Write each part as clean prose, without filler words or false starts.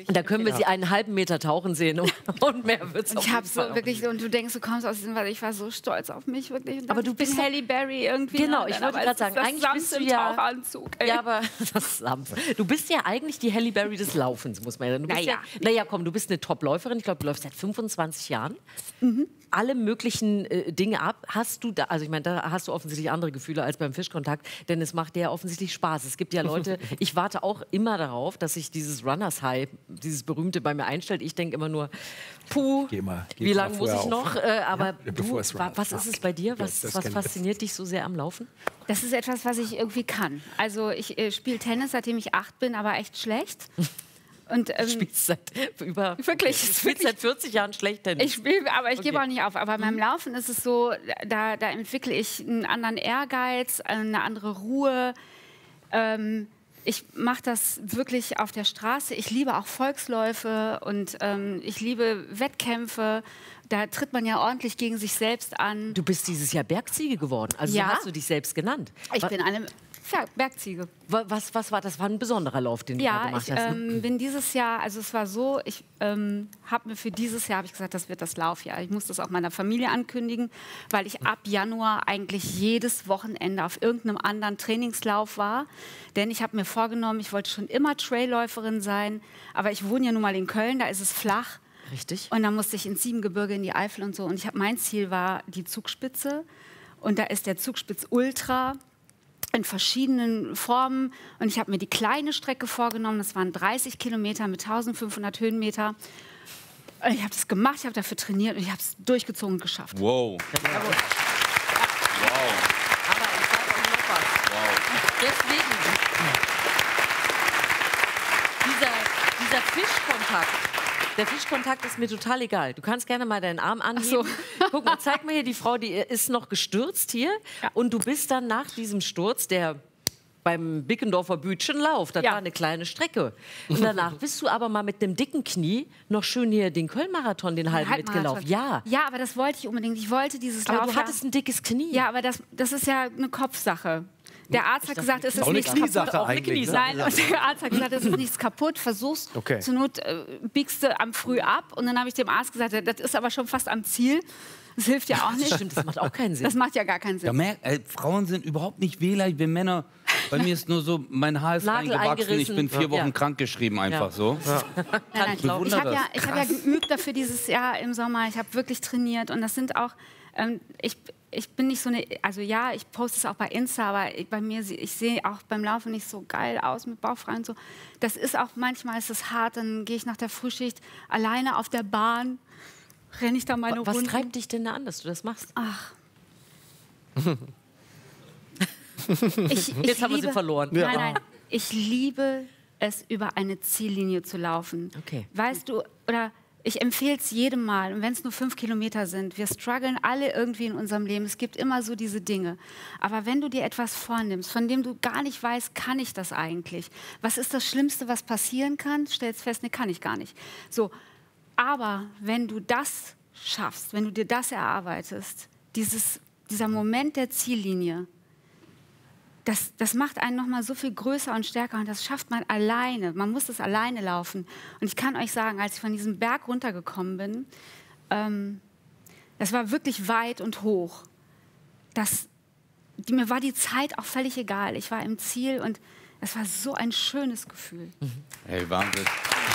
Da können wir sie einen halben Meter tauchen sehen und mehr wird es Ich habe so wirklich, und du denkst, du kommst aus diesem, weil ich war so stolz auf mich, wirklich. Und aber du bist Halle Berry irgendwie. Genau, ich wollte gerade sagen, eigentlich bist du ja... Tauchanzug, ja, aber du bist ja eigentlich die Halle Berry des Laufens, muss man ja sagen. Naja, komm, du bist eine Top-Läuferin. Ich glaube, du läufst seit 25 Jahren. Alle möglichen Dinge ab. Hast du da, also ich meine, da hast du offensichtlich andere Gefühle als beim Fischkontakt, denn es macht dir ja offensichtlich Spaß. Es gibt ja Leute, ich warte auch immer darauf, dass sich dieses Runners High, dieses berühmte bei mir einstellt. Ich denke immer nur, puh, wie lange muss ich noch? Aber du, was ist es bei dir? Was fasziniert dich so sehr am Laufen? Das ist etwas, was ich irgendwie kann. Also ich spiele Tennis, seitdem ich 8 bin, aber echt schlecht. Und, du spielst seit wirklich, du spielst seit 40 Jahren schlecht Tennis. Ich spiele, aber ich gebe auch nicht auf. Aber beim Laufen ist es so, da entwickle ich einen anderen Ehrgeiz, eine andere Ruhe. Ich mache das wirklich auf der Straße. Ich liebe auch Volksläufe und ich liebe Wettkämpfe. Da tritt man ja ordentlich gegen sich selbst an. Du bist dieses Jahr Bergziege geworden. Also so hast du dich selbst genannt. Ich bin eine Bergziege. Was war das? War ein besonderer Lauf, den du da gemacht hast? Ja, ich bin dieses Jahr, also es war so, ich habe mir für dieses Jahr, gesagt, das wird das Laufjahr. Ich muss das auch meiner Familie ankündigen, weil ich ab Januar eigentlich jedes Wochenende auf irgendeinem anderen Trainingslauf war. Denn ich habe mir vorgenommen, ich wollte schon immer Trailläuferin sein, aber ich wohne ja nun mal in Köln, da ist es flach. Richtig. Und dann musste ich ins Siebengebirge, in die Eifel und so. Und mein Ziel war die Zugspitze. Und da ist der Zugspitz Ultra in verschiedenen Formen. Und ich habe mir die kleine Strecke vorgenommen. Das waren 30 Kilometer mit 1500 Höhenmeter. Und ich habe das gemacht, ich habe dafür trainiert und ich habe es durchgezogen und geschafft. Wow. Ja. Wow. Aber ich sage euch noch was. Wow. Deswegen, dieser Fischkontakt, der Fischkontakt ist mir total egal. Du kannst gerne mal deinen Arm anheben. So. Guck mal, zeig mal hier, die Frau, die ist noch gestürzt hier. Ja. Und du bist dann nach diesem Sturz, der beim Bickendorfer Bütchenlauf, das war eine kleine Strecke. Und danach bist du aber mal mit einem dicken Knie noch schön hier den Köln-Marathon, den halben mitgelaufen. Ja, aber das wollte ich unbedingt. Ich wollte dieses Lauf. Aber du hattest ein dickes Knie. Ja, aber das ist ja eine Kopfsache. Der Arzt hat gesagt, es ist nichts kaputt. Auch eine Kniesache. Nein, und der Arzt hat gesagt, es ist nichts kaputt. Versuch's. Zur Not biegst du am Früh ab. Und dann habe ich dem Arzt gesagt, das ist aber schon fast am Ziel. Das hilft ja auch nicht. Das stimmt, das macht auch keinen Sinn. Das macht ja gar keinen Sinn. Ja, Frauen sind überhaupt nicht wehleidig wie Männer. Bei mir ist nur so, mein Haar ist eingewachsen. Ich bin 4 Wochen krankgeschrieben, einfach so. Nein. Ich habe ja geübt dafür dieses Jahr im Sommer. Ich habe wirklich trainiert. Und das sind auch... Ich bin nicht so eine, also ja, ich poste es auch bei Insta, aber bei mir, ich sehe auch beim Laufen nicht so geil aus mit Bauch frei und so. Das ist auch, manchmal ist es hart, dann gehe ich nach der Frühschicht alleine auf der Bahn, renne ich da meine Runden. Was treibt dich denn da an, dass du das machst? Ach. Jetzt haben wir sie verloren. Nein, ich liebe es, über eine Ziellinie zu laufen. Okay. Weißt du, oder... Ich empfehle es jedem Mal, und wenn es nur 5 Kilometer sind, wir strugglen alle irgendwie in unserem Leben, es gibt immer so diese Dinge. Aber wenn du dir etwas vornimmst, von dem du gar nicht weißt, kann ich das eigentlich? Was ist das Schlimmste, was passieren kann? Stellst fest, nee, kann ich gar nicht. So, aber wenn du das schaffst, wenn du dir das erarbeitest, dieser Moment der Ziellinie, das macht einen noch mal so viel größer und stärker und das schafft man alleine. Man muss das alleine laufen. Und ich kann euch sagen, als ich von diesem Berg runtergekommen bin, das war wirklich weit und hoch. Mir war die Zeit auch völlig egal. Ich war im Ziel und es war so ein schönes Gefühl. Hey, Wahnsinn.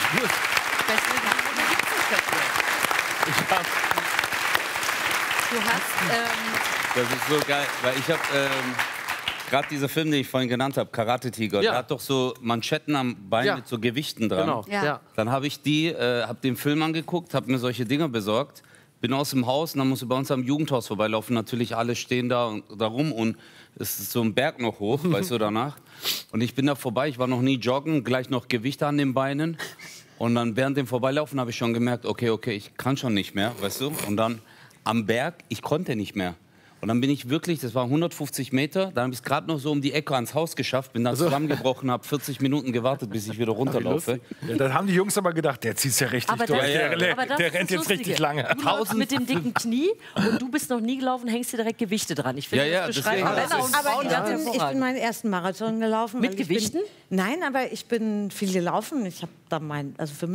Das ist so geil, weil ich habe... gerade dieser Film, den ich vorhin genannt habe, Karate Tiger, der hat doch so Manschetten am Bein mit so Gewichten dran. Genau. Ja. Dann habe ich hab den Film angeguckt, habe mir solche Dinger besorgt, bin aus dem Haus und dann musst du bei uns am Jugendhaus vorbeilaufen. Natürlich alle stehen da rum und es ist so ein Berg noch hoch, weißt du, danach. Und ich bin da vorbei, ich war noch nie joggen, gleich noch Gewichte an den Beinen. Und dann während dem Vorbeilaufen habe ich schon gemerkt, okay, ich kann schon nicht mehr, weißt du. Und dann am Berg, ich konnte nicht mehr. Und dann bin ich wirklich, das war 150 Meter, dann habe ich es gerade noch so um die Ecke ans Haus geschafft, bin dann zusammengebrochen, habe 40 Minuten gewartet, bis ich wieder runterlaufe. Ja, dann haben die Jungs aber gedacht, der zieht es ja richtig durch. Der rennt jetzt richtig lange. Du läufst mit dem dicken Knie und du bist noch nie gelaufen, hängst dir direkt Gewichte dran. Ich finde, das beschreibt Männer und Frauen ganz hervorragend. Ich bin meinen ersten Marathon gelaufen. Mit Gewichten? Nein, aber ich bin viel gelaufen. Ich habe da also für mich